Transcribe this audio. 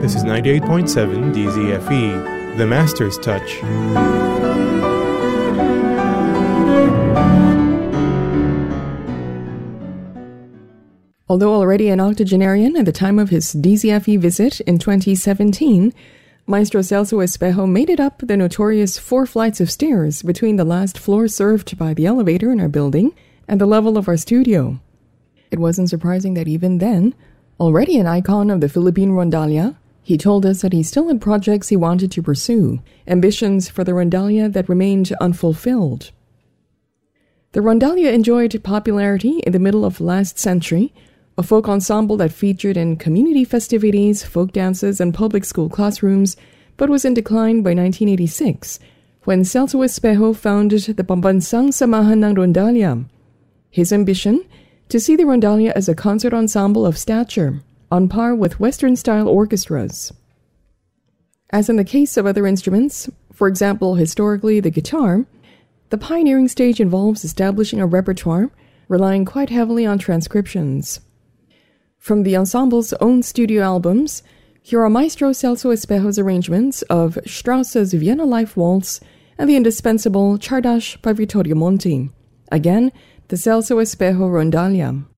This is 98.7 DZFE, The Master's Touch. Although already an octogenarian at the time of his DZFE visit in 2017, Maestro Celso Espejo made it up the notorious 4 flights of stairs between the last floor served by the elevator in our building and the level of our studio. It wasn't surprising that even then, already an icon of the Philippine Rondalia, he told us that he still had projects he wanted to pursue, ambitions for the Rondalia that remained unfulfilled. The Rondalia enjoyed popularity in the middle of last century, a folk ensemble that featured in community festivities, folk dances, and public school classrooms, but was in decline by 1986, when Celso Espejo founded the Pambansang Samahan ng Rondalia. His ambition? To see the Rondalia as a concert ensemble of stature, on par with Western-style orchestras. As in the case of other instruments, for example, historically the guitar, the pioneering stage involves establishing a repertoire, relying quite heavily on transcriptions. From the ensemble's own studio albums, here are Maestro Celso Espejo's arrangements of Strauss's Vienna Life Waltz and the indispensable Czardas by Vittorio Monti. Again, the Celso Espejo Rondalia.